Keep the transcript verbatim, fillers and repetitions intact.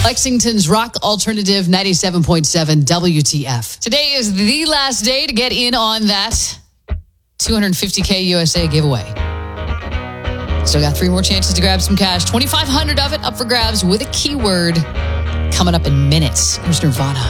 Lexington's rock alternative ninety-seven point seven W T F. Today is the last day to get in on that two hundred fifty K U S A giveaway. Still got three more chances to grab some cash. twenty-five hundred of it up for grabs with a keyword coming up in minutes. Here's Nirvana.